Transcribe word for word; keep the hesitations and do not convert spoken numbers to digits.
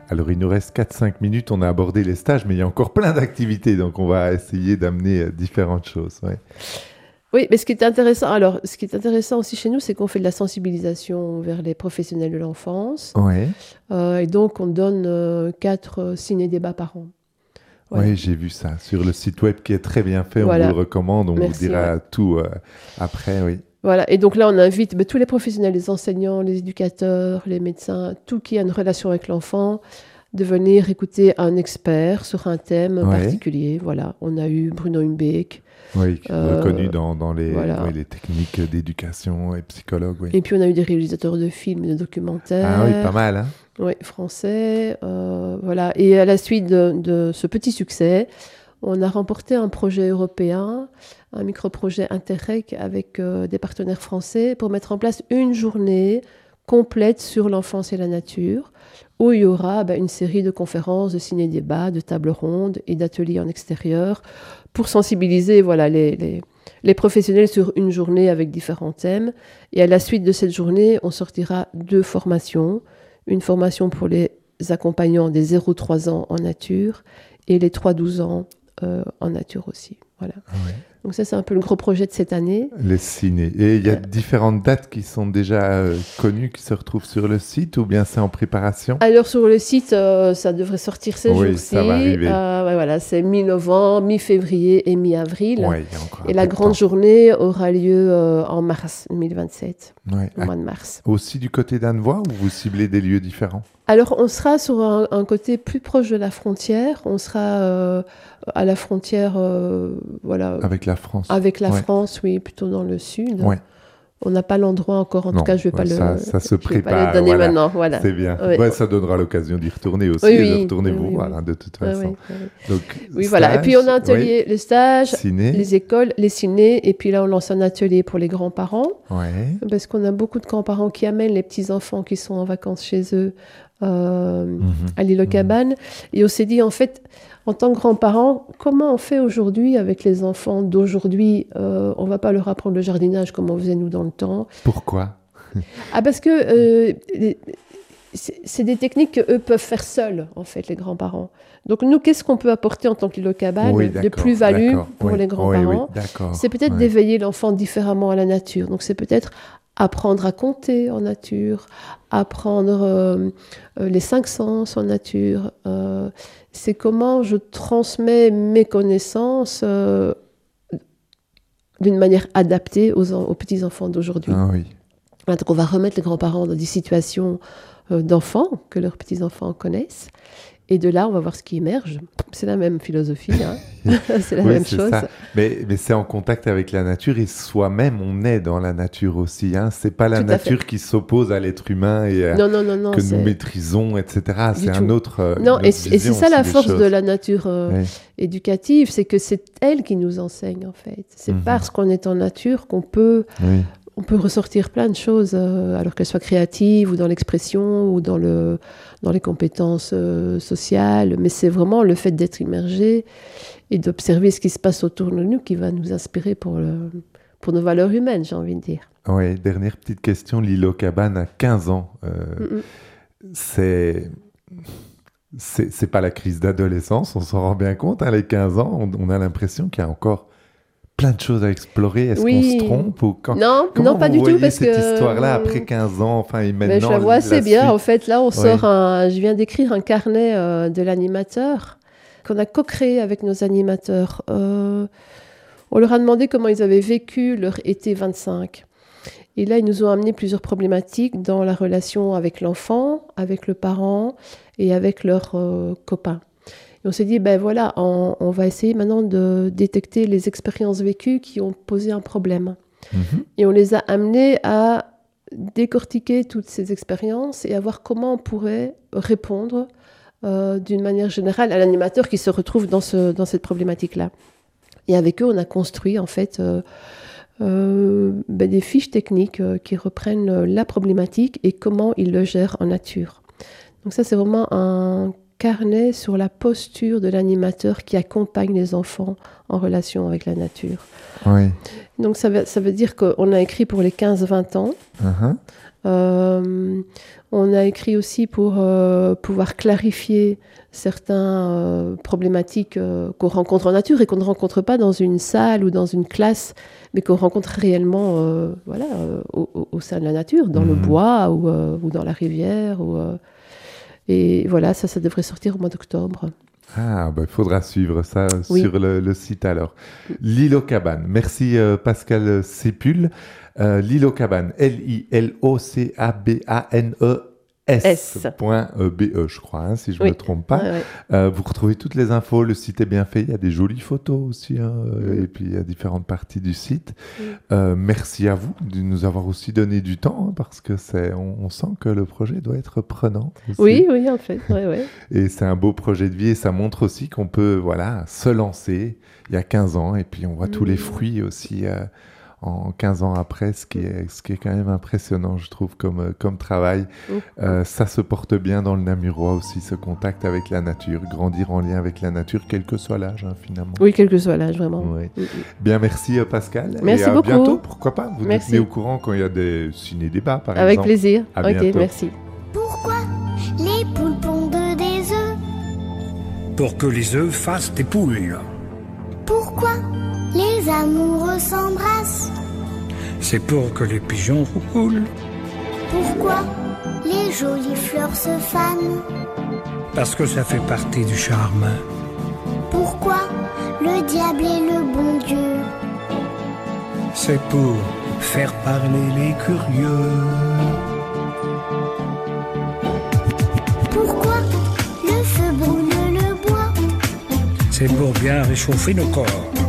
Alors, il nous reste quatre cinq minutes, on a abordé les stages, mais il y a encore plein d'activités, donc on va essayer d'amener euh, différentes choses. Ouais. Oui, mais ce qui est intéressant, alors, ce qui est intéressant aussi chez nous, c'est qu'on fait de la sensibilisation vers les professionnels de l'enfance. Ouais. Euh, et donc, on donne euh, quatre euh, ciné-débats par an. Voilà. Oui, j'ai vu ça sur le site web qui est très bien fait, voilà. On vous le recommande, on Merci, vous dira ouais. tout euh, après, oui. Voilà, et donc là, on invite ben, tous les professionnels, les enseignants, les éducateurs, les médecins, tout qui a une relation avec l'enfant, de venir écouter un expert sur un thème ouais. particulier. Voilà, on a eu Bruno Humbeek. Oui, euh, reconnu dans, dans les, voilà. oui, les techniques d'éducation et psychologue. Oui. Et puis, on a eu des réalisateurs de films et de documentaires. Ah oui, pas mal, hein. Oui, français. Euh, voilà. Et à la suite de, de ce petit succès, on a remporté un projet européen, un micro-projet Interreg avec euh, des partenaires français pour mettre en place une journée complète sur l'enfance et la nature, où il y aura bah, une série de conférences, de ciné-débats, de tables rondes et d'ateliers en extérieur pour sensibiliser voilà, les, les, les professionnels sur une journée avec différents thèmes. Et à la suite de cette journée, on sortira deux formations. Une formation pour les accompagnants des zéro trois ans en nature et les trois douze ans euh, en nature aussi. Voilà. Ah ouais. Donc ça, c'est un peu le gros projet de cette année. Les ciné. Et il y a euh... différentes dates qui sont déjà euh, connues, qui se retrouvent sur le site, ou bien c'est en préparation? Alors sur le site, euh, ça devrait sortir ces oui, jours-ci. ça va arriver. Euh, ouais, voilà, c'est mi-novembre, mi-février et mi-avril. Ouais, il y a encore et la grande temps. journée aura lieu euh, en mars deux mille vingt-sept, ouais. au mois de mars. Aussi du côté d'Annevoie, ou vous ciblez des lieux différents? Alors, on sera sur un, un côté plus proche de la frontière. On sera euh, à la frontière, euh, voilà. Avec la France. Avec la ouais. France, oui, plutôt dans le sud. Ouais. On n'a pas l'endroit encore. En non, tout cas, je ne vais ouais, pas ça, le. Ça se prépare. Je vais pas le donner voilà. maintenant. Voilà. C'est bien. Ouais. Ouais, ça donnera l'occasion d'y retourner aussi. Oui, et oui. de retourner oui, vous oui, voir, oui. hein, de toute façon. Oui, oui, oui. Donc, oui, stage, voilà. Et puis on a un atelier, oui. les stages, ciné. les écoles, les cinés. Et puis là, on lance un atelier pour les grands-parents. Ouais. Parce qu'on a beaucoup de grands-parents qui amènent les petits-enfants qui sont en vacances chez eux. Euh, mmh. à l'île aux Cabanes. Mmh. Et on s'est dit, en fait, en tant que grands-parents, comment on fait aujourd'hui avec les enfants d'aujourd'hui? euh, On ne va pas leur apprendre le jardinage comme on faisait nous dans le temps. Pourquoi? Ah, parce que euh, c'est, c'est des techniques qu'eux peuvent faire seuls, en fait, les grands-parents. Donc nous, qu'est-ce qu'on peut apporter en tant qu'île aux Cabanes oui, de plus-value pour oui, les grands-parents? oui, oui, c'est peut-être oui. d'éveiller l'enfant différemment à la nature. Donc c'est peut-être apprendre à compter en nature, apprendre euh, les cinq sens en nature. Euh, c'est comment je transmets mes connaissances euh, d'une manière adaptée aux, aux petits-enfants d'aujourd'hui. Ah, oui. Donc on va remettre les grands-parents dans des situations euh, d'enfants que leurs petits-enfants connaissent. Et de là, on va voir ce qui émerge. C'est la même philosophie, hein. c'est la oui, même c'est chose. Ça. Mais, mais c'est en contact avec la nature et soi-même, on est dans la nature aussi. Hein. C'est pas la tout nature qui s'oppose à l'être humain et à, non, non, non, non, que c'est... nous maîtrisons, et cetera. Du c'est tout. un autre. Euh, non, et, autre et c'est ça la force choses. de la nature euh, oui. éducative, c'est que c'est elle qui nous enseigne en fait. C'est mm-hmm. parce qu'on est en nature qu'on peut. Oui. On peut ressortir plein de choses, euh, alors qu'elles soient créatives ou dans l'expression ou dans, le, dans les compétences euh, sociales. Mais c'est vraiment le fait d'être immergé et d'observer ce qui se passe autour de nous qui va nous inspirer pour, le, pour nos valeurs humaines, j'ai envie de dire. Oui, dernière petite question. L'île aux Cabanes a quinze ans. Euh, c'est... c'est... C'est pas la crise d'adolescence, on s'en rend bien compte. Hein, les quinze ans, on, on a l'impression qu'il y a encore plein de choses à explorer. Est-ce oui. qu'on se trompe ou quand... Non, Comment non pas vous du voyez tout. Parce cette que... histoire-là après quinze ans, enfin, et maintenant, mais je la vois assez la bien. suite. En fait, là, on oui. sort un... Je viens d'écrire un carnet euh, de l'animateur qu'on a co-créé avec nos animateurs. Euh... On leur a demandé comment ils avaient vécu leur été vingt-cinq. Et là, ils nous ont amené plusieurs problématiques dans la relation avec l'enfant, avec le parent et avec leurs euh, copains. Et on s'est dit, ben voilà, on, on va essayer maintenant de détecter les expériences vécues qui ont posé un problème. Mmh. Et on les a amenés à décortiquer toutes ces expériences et à voir comment on pourrait répondre euh, d'une manière générale à l'animateur qui se retrouve dans, ce, dans cette problématique-là. Et avec eux, on a construit en fait euh, euh, ben, des fiches techniques euh, qui reprennent euh, la problématique et comment ils le gèrent en nature. Donc ça, c'est vraiment un carnet sur la posture de l'animateur qui accompagne les enfants en relation avec la nature. Oui. Donc ça veut, ça veut dire qu'on a écrit pour les quinze vingt ans. Uh-huh. Euh, on a écrit aussi pour euh, pouvoir clarifier certaines euh, problématiques euh, qu'on rencontre en nature et qu'on ne rencontre pas dans une salle ou dans une classe, mais qu'on rencontre réellement euh, voilà, euh, au, au sein de la nature, dans mmh. le bois ou, euh, ou dans la rivière. Ou, euh, et voilà, ça, ça devrait sortir au mois d'octobre. Ah, il bah, faudra suivre ça oui. sur le, le site alors. L'île aux cabanes. Merci euh, Pascal Sépul. Euh, L'île aux cabanes, L I L O C A B A N E S point B E, je crois, hein, si je ne oui. me trompe pas. Ouais, ouais. Euh, vous retrouvez toutes les infos, le site est bien fait, il y a des jolies photos aussi, hein, mmh. et puis il y a différentes parties du site. Mmh. Euh, merci à vous de nous avoir aussi donné du temps, hein, parce que c'est, on, on sent que le projet doit être prenant aussi. Oui, oui, en fait. Ouais, ouais. Et c'est un beau projet de vie et ça montre aussi qu'on peut voilà, se lancer il y a quinze ans et puis on voit mmh. tous les fruits aussi euh, en quinze ans après, ce qui est, ce qui est quand même impressionnant, je trouve, comme, comme travail. Mmh. Euh, ça se porte bien dans le Namurois aussi, ce contact avec la nature, grandir en lien avec la nature, quel que soit l'âge, hein, finalement. Oui, quel que soit l'âge, vraiment. Oui. Mmh. Bien, merci Pascal. Merci et à beaucoup. bientôt, pourquoi pas. Vous merci. nous tenez au courant quand il y a des ciné-débats, par avec exemple. Avec plaisir. À ok, bientôt. merci. Pourquoi les poules pondent des œufs? Pour que les œufs fassent des poules. Pourquoi les amoureux s'embrassent? C'est pour que les pigeons roulent. Pourquoi les jolies fleurs se fanent? Parce que ça fait partie du charme. Pourquoi le diable est le bon Dieu? C'est pour faire parler les curieux. Pourquoi le feu brûle le bois? C'est pour bien réchauffer nos corps.